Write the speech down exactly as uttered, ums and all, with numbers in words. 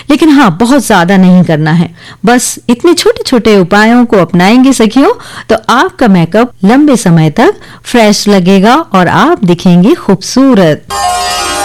लेकिन हाँ, बहुत ज्यादा नहीं करना है। बस इतने छोटे छोटे उपायों को अपनाएंगे सखियों तो आपका मेकअप लंबे समय तक फ्रेश लगेगा और आप दिखेंगे खूबसूरत।